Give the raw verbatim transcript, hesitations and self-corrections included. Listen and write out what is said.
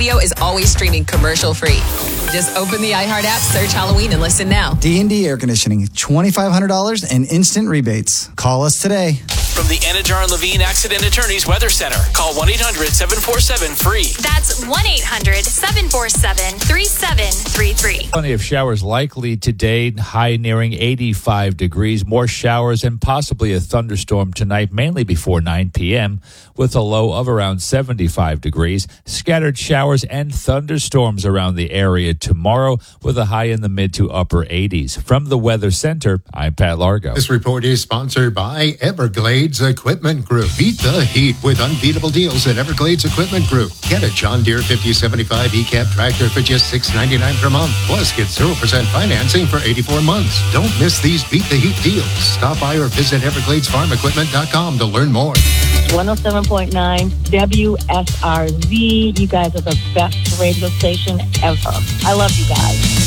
Radio is always streaming commercial-free. Just open the iHeart app, search Halloween, and listen now. D and D Air Conditioning, twenty-five hundred dollars and instant rebates. Call us today. From the Anajar and Levine Accident Attorneys Weather Center. Call one eight hundred seven four seven free. That's one eight hundred seven four seven three seven three three. Plenty of showers likely today, high nearing eighty-five degrees. More showers and possibly a thunderstorm tonight, mainly before nine p.m., with a low of around seventy-five degrees. Scattered showers and thunderstorms around the area tomorrow, with a high in the mid to upper eighties. From the Weather Center, I'm Pat Largo. This report is sponsored by Everglades Equipment Group. Beat the heat with unbeatable deals at Everglades Equipment Group. Get a John Deere fifty seventy-five E-Cab tractor for just six dollars and ninety-nine cents per month. Plus, get zero percent financing for eighty-four months. Don't miss these Beat the Heat deals. Stop by or visit everglades farm equipment dot com to learn more. one oh seven point nine W S R Z. You guys are the best radio station ever. I love you guys.